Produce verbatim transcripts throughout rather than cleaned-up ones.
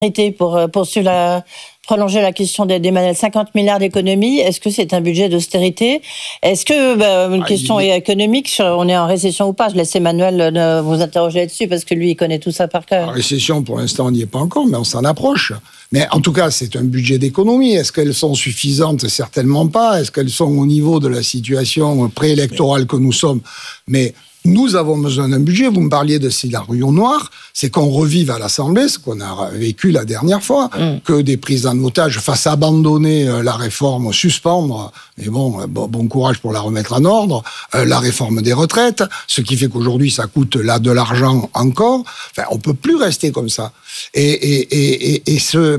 Pour poursuivre la, prolonger la question d'Emmanuel, cinquante milliards d'économies, est-ce que c'est un budget d'austérité? Est-ce que, bah, une ah, question il... économique, sur, on est en récession ou pas? Je laisse Emmanuel euh, vous interroger là-dessus, parce que lui, il connaît tout ça par cœur. En récession, pour l'instant, on n'y est pas encore, mais on s'en approche. Mais en tout cas, c'est un budget d'économie. Est-ce qu'elles sont suffisantes? Certainement pas. Est-ce qu'elles sont au niveau de la situation préélectorale que nous sommes? Mais nous avons besoin d'un budget. Vous me parliez de scénario noir. C'est qu'on revive à l'Assemblée ce qu'on a vécu la dernière fois, mmh. que des prises en otage fassent abandonner la réforme, suspendre, et bon, bon courage pour la remettre en ordre, la réforme des retraites, ce qui fait qu'aujourd'hui, ça coûte là de l'argent encore. Enfin, on peut plus rester comme ça. Et, et, et, et, et ce,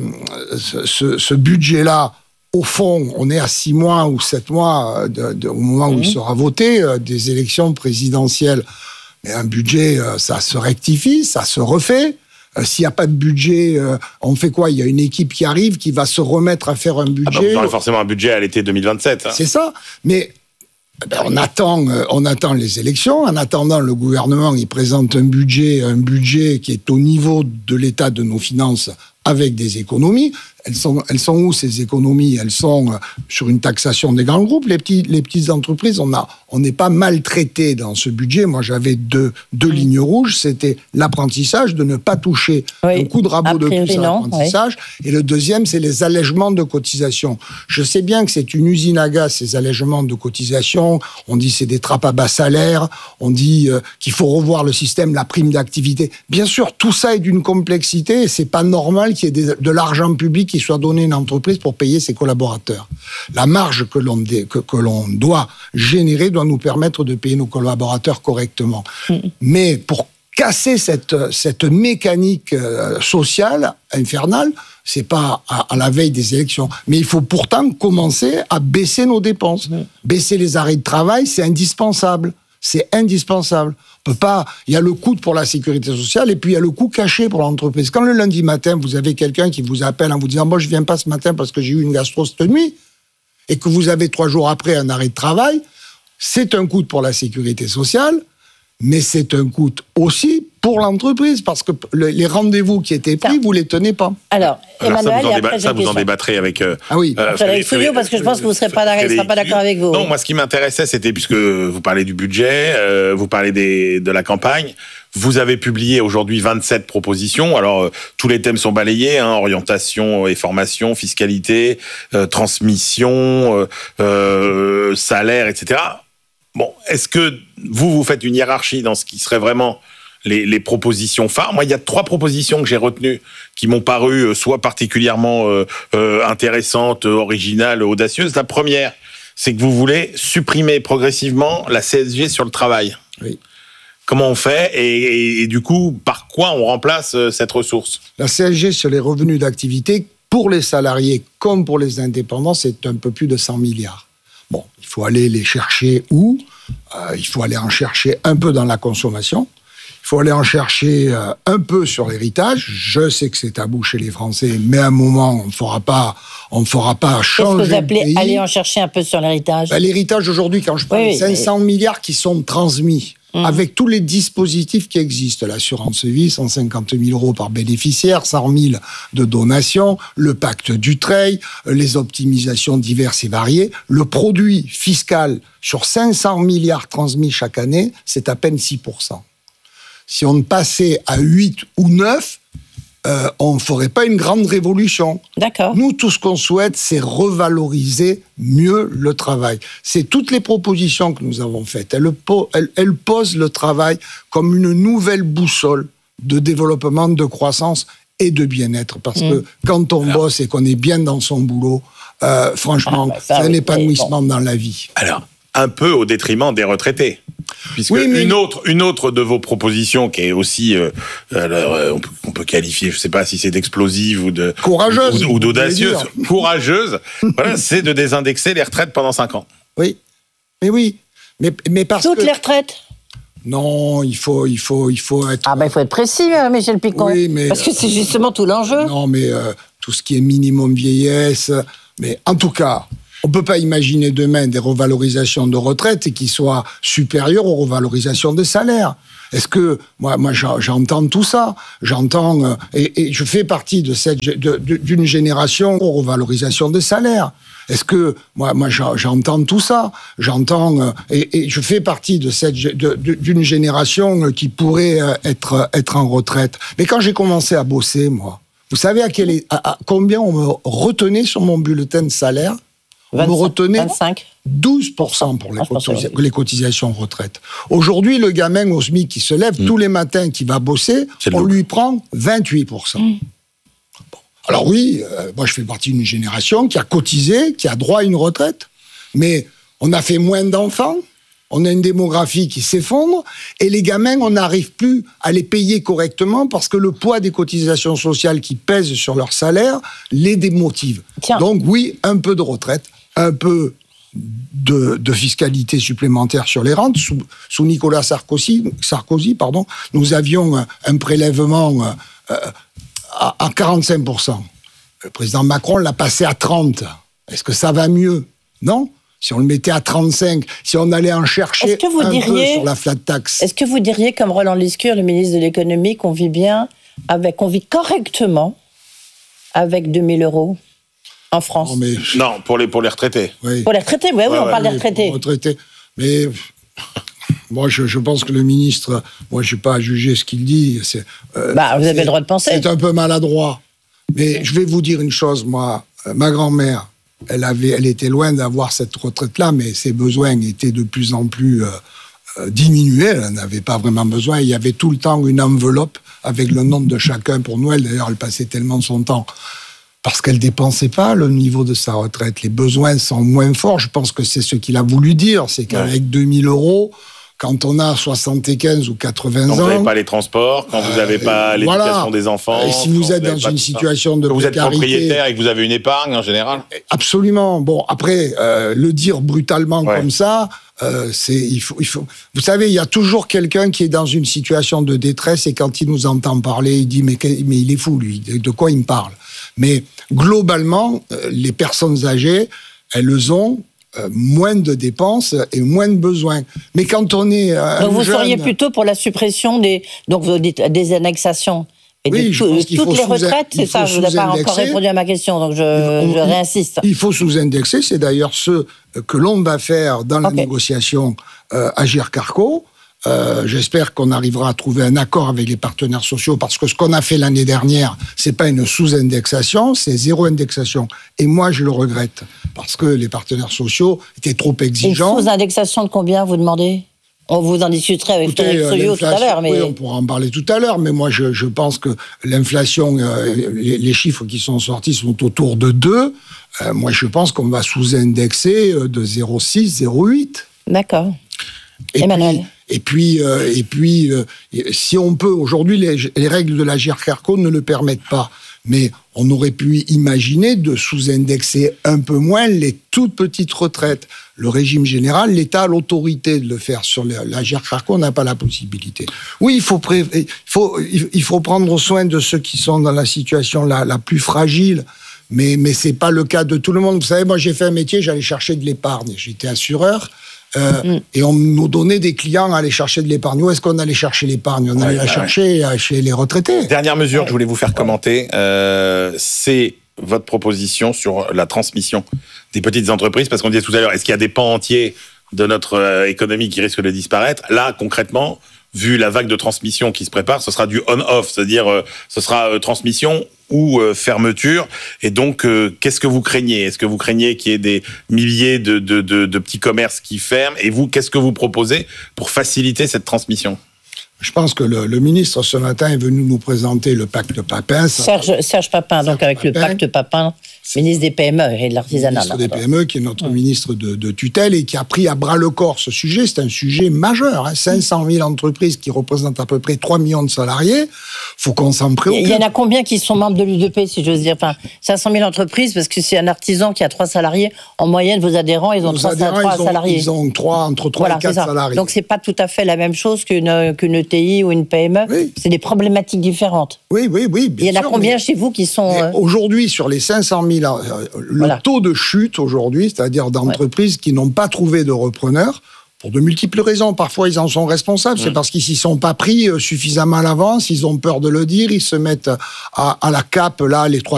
ce, ce budget-là, au fond, on est à six mois ou sept mois de, de, au moment où mmh. il sera voté euh, des élections présidentielles. Mais un budget, euh, ça se rectifie, ça se refait. Euh, s'il n'y a pas de budget, euh, on fait quoi? Il y a une équipe qui arrive, qui va se remettre à faire un budget. Ah ben vous aurez forcément un budget à l'été deux mille vingt-sept. Hein. C'est ça. Mais ben, on attend, euh, on attend les élections. En attendant, le gouvernement, il présente un budget, un budget qui est au niveau de l'état de nos finances avec des économies. Elles sont, elles sont où ces économies? Elles sont sur une taxation des grands groupes. Les, petits, les petites entreprises, on a, on n'est pas maltraité dans ce budget. Moi, j'avais deux, deux oui. lignes rouges. C'était l'apprentissage, de ne pas toucher oui. un coup de rabot de plus à l'apprentissage. Oui. Et le deuxième, c'est les allègements de cotisations. Je sais bien que c'est une usine à gaz, ces allègements de cotisations. On dit c'est des trappes à bas salaire. On dit euh, qu'il faut revoir le système, la prime d'activité. Bien sûr, tout ça est d'une complexité et c'est pas normal qu'il y ait des, de l'argent public qui soit donné à une entreprise pour payer ses collaborateurs. La marge que l'on, dé, que, que l'on doit générer doit nous permettre de payer nos collaborateurs correctement. Mmh. Mais pour casser cette, cette mécanique sociale infernale, c'est pas à, à la veille des élections. Mais il faut pourtant commencer à baisser nos dépenses. Mmh. Baisser les arrêts de travail, c'est indispensable. C'est indispensable. On peut pas. Il y a le coût pour la sécurité sociale et puis il y a le coût caché pour l'entreprise. Quand le lundi matin, vous avez quelqu'un qui vous appelle en vous disant « Moi, je viens pas ce matin parce que j'ai eu une gastro cette nuit » et que vous avez trois jours après un arrêt de travail, c'est un coût pour la sécurité sociale, mais c'est un coût aussi pour l'entreprise, parce que le, les rendez-vous qui étaient pris, vous ne les tenez pas. Alors, Alors Emmanuel, ça, vous en, déba- ça, vous en débattrez avec euh, ah oui. euh, Frédéric Fouillot, parce que je pense que vous ne serez pas, sera pas d'accord avec vous. Non, oui. moi, ce qui m'intéressait, c'était, puisque vous parlez du budget, euh, vous parlez des, de la campagne, vous avez publié aujourd'hui vingt-sept propositions. Alors, euh, tous les thèmes sont balayés, hein, orientation et formation, fiscalité, euh, transmission, euh, euh, salaire, et cetera. Bon, est-ce que vous, vous faites une hiérarchie dans ce qui serait vraiment les, les propositions phares? Moi, il y a trois propositions que j'ai retenues qui m'ont paru euh, soit particulièrement euh, euh, intéressantes, originales, audacieuses. La première, c'est que vous voulez supprimer progressivement la C S G sur le travail. Oui. Comment on fait et, et, et du coup, par quoi on remplace euh, cette ressource? La C S G sur les revenus d'activité, pour les salariés comme pour les indépendants, c'est un peu plus de cent milliards. Bon, il faut aller les chercher où? euh, Il faut aller en chercher un peu dans la consommation. Il faut aller en chercher euh, un peu sur l'héritage. Je sais que c'est tabou chez les Français, mais à un moment, on ne fera pas, on ne fera pas changer. Qu'est-ce que vous appelez aller en chercher un peu sur l'héritage? Ben, l'héritage aujourd'hui, quand je parle oui, de cinq cents oui. milliards qui sont transmis, Mmh. avec tous les dispositifs qui existent, l'assurance vie, cent cinquante mille euros par bénéficiaire, cent mille de donations, le pacte Dutreil, les optimisations diverses et variées, le produit fiscal sur cinq cents milliards transmis chaque année, c'est à peine six pour cent. Si on passait à huit ou neuf, Euh, on ne ferait pas une grande révolution. D'accord. Nous, tout ce qu'on souhaite, c'est revaloriser mieux le travail. C'est toutes les propositions que nous avons faites. Elles, elles, elles posent le travail comme une nouvelle boussole de développement, de croissance et de bien-être. Parce mmh. que quand on bosse et qu'on est bien dans son boulot, euh, franchement, ah bah ça, c'est un oui, épanouissement bon. dans la vie. Alors, un peu au détriment des retraités. Puisque oui, mais... une autre, une autre de vos propositions qui est aussi, euh, alors, euh, on, peut, on peut qualifier, je ne sais pas si c'est d'explosive ou de courageuse ou, ou d'audacieuse, courageuse, voilà, c'est de désindexer les retraites pendant cinq ans. Oui, mais oui, mais mais parce toutes que... les retraites. Non, il faut, il faut, il faut être. Ah ben, il faut être précis, Michel Picon. Oui, mais parce que c'est justement tout l'enjeu. Non, mais euh, tout ce qui est minimum vieillesse, mais en tout cas. On ne peut pas imaginer demain des revalorisations de retraite qui soient supérieures aux revalorisations des salaires. Est-ce que moi, moi, j'entends tout ça, j'entends euh, et, et je fais partie de cette de, de, d'une génération aux revalorisations des salaires. Est-ce que moi, moi, j'entends tout ça, j'entends euh, et, et je fais partie de cette de, de, d'une génération qui pourrait être être en retraite. Mais quand j'ai commencé à bosser, moi, vous savez à quel est, à, à combien on me retenait sur mon bulletin de salaire? On me retenait vingt-cinq douze pour cent pour les, ah, cotisa- les cotisations retraite. Aujourd'hui, le gamin au SMIC qui se lève mmh. tous les matins, qui va bosser, on lui prend vingt-huit pour cent. Mmh. Bon. Alors oui, euh, moi je fais partie d'une génération qui a cotisé, qui a droit à une retraite, mais on a fait moins d'enfants, on a une démographie qui s'effondre, et les gamins, on n'arrive plus à les payer correctement parce que le poids des cotisations sociales qui pèsent sur leur salaire les démotive. Tiens. Donc oui, un peu de retraite, un peu de, de fiscalité supplémentaire sur les rentes. Sous, sous Nicolas Sarkozy, Sarkozy pardon, nous avions un, un prélèvement euh, à, à quarante-cinq pour cent. Le président Macron l'a passé à trente pour cent. Est-ce que ça va mieux? Non. Si on le mettait à trente-cinq, si on allait en chercher un diriez, peu sur la flat tax. Est-ce que vous diriez, comme Roland Lescure, le ministre de l'économie, qu'on vit bien, avec, qu'on vit correctement avec deux mille euros en France? Non, mais... non, pour les, pour les retraités. Oui. Pour les retraités, oui, ouais, oui, on ouais, parle oui, des retraités. Pour les retraités. Mais moi, je, je pense que le ministre, moi, je n'ai pas à juger ce qu'il dit. C'est, euh, bah, vous avez le droit de penser. C'est un peu maladroit. Mais je vais vous dire une chose, moi, ma grand-mère, Elle, avait, elle était loin d'avoir cette retraite-là, mais ses besoins étaient de plus en plus euh, euh, diminués. Elle n'avait pas vraiment besoin. Il y avait tout le temps une enveloppe avec le nom de chacun pour Noël. D'ailleurs, elle passait tellement son temps parce qu'elle ne dépensait pas le niveau de sa retraite. Les besoins sont moins forts. Je pense que c'est ce qu'il a voulu dire. C'est qu'avec ouais. deux mille euros... Quand on a soixante-quinze ou quatre-vingts ans... Quand vous n'avez pas les transports, quand vous n'avez pas euh, l'éducation voilà. des enfants... Et si vous êtes dans une situation de précarité... Vous êtes propriétaire et que vous avez une épargne, en général? Absolument. Bon, après, euh, le dire brutalement ouais. comme ça, euh, c'est, il faut, il faut... Vous savez, il y a toujours quelqu'un qui est dans une situation de détresse et quand il nous entend parler, il dit « mais, mais il est fou, lui, de quoi il me parle ?» Mais globalement, euh, les personnes âgées, elles ont... Euh, moins de dépenses et moins de besoins. Mais quand on est euh, donc vous jeune... seriez plutôt pour la suppression des donc vous dites des annexations et oui, de je pense toutes les retraites, c'est ça. Je n'ai pas encore répondu à ma question, donc je, on, je réinsiste. Il faut sous-indexer. C'est d'ailleurs ce que l'on va faire dans la okay. négociation euh, Agirc-Arrco. Euh, j'espère qu'on arrivera à trouver un accord avec les partenaires sociaux parce que ce qu'on a fait l'année dernière, c'est pas une sous-indexation, c'est zéro indexation. Et moi, je le regrette parce que les partenaires sociaux étaient trop exigeants. Une sous-indexation de combien, vous demandez? On vous en discuterait avec Frédéric Soyot tout à l'heure. Mais... Oui, on pourra en parler tout à l'heure, mais moi, je, je pense que l'inflation, euh, les, les chiffres qui sont sortis sont autour de deux. Euh, moi, je pense qu'on va sous-indexer de zéro virgule six, zéro virgule huit. D'accord. Et Emmanuel. Puis, et puis, euh, et puis euh, si on peut, aujourd'hui, les, les règles de l'Agirc-Arrco ne le permettent pas. Mais on aurait pu imaginer de sous-indexer un peu moins les toutes petites retraites. Le régime général, l'État a l'autorité de le faire. Sur l'Agirc-Arrco, on n'a pas la possibilité. Oui, il faut, pré- il, faut, il faut prendre soin de ceux qui sont dans la situation la, la plus fragile. Mais, mais ce n'est pas le cas de tout le monde. Vous savez, moi, j'ai fait un métier, j'allais chercher de l'épargne. J'étais assureur. Euh, mm. Et on nous donnait des clients à aller chercher de l'épargne. Où est-ce qu'on allait chercher l'épargne? On allait ouais, la ouais. chercher chez les retraités. Dernière mesure ouais. que je voulais vous faire commenter, euh, c'est votre proposition sur la transmission des petites entreprises. Parce qu'on disait tout à l'heure, est-ce qu'il y a des pans entiers de notre euh, économie qui risquent de disparaître? Là, concrètement, vu la vague de transmission qui se prépare, ce sera du on-off. C'est-à-dire, euh, ce sera euh, transmission ou euh, fermeture. Et donc, euh, qu'est-ce que vous craignez? Est-ce que vous craignez qu'il y ait des milliers de, de, de, de petits commerces qui ferment? Et vous, qu'est-ce que vous proposez pour faciliter cette transmission? Je pense que le, le ministre, ce matin, est venu nous présenter le pacte Papin. Serge, Serge Papin, donc avec Papin. Le pacte Papin, ministre des P M E et de l'artisanat. Ministre des P M E, qui est notre mmh. ministre de, de tutelle et qui a pris à bras-le-corps ce sujet. C'est un sujet majeur. Hein. cinq cent mille entreprises qui représentent à peu près trois millions de salariés. Il faut qu'on s'en préoccupe. Il y en a combien qui sont membres de l'U D P, si j'ose dire? Enfin, cinq cent mille entreprises, parce que c'est un artisan qui a trois salariés. En moyenne, vos adhérents, ils ont trois salariés. Ils ont trois, entre trois voilà, et quatre salariés. Donc, c'est pas tout à fait la même chose qu'une, qu'une E T I ou une P M E. Oui. C'est des problématiques différentes. Oui, oui, oui. Bien il y en a sûr, combien mais, chez vous qui sont... Euh... Aujourd'hui, sur les cinq cent mille, le voilà. taux de chute aujourd'hui, c'est-à-dire d'entreprises ouais. qui n'ont pas trouvé de repreneur, pour de multiples raisons. Parfois, ils en sont responsables. Mmh. C'est parce qu'ils s'y sont pas pris suffisamment à l'avance. Ils ont peur de le dire. Ils se mettent à, à la cape, là, les trois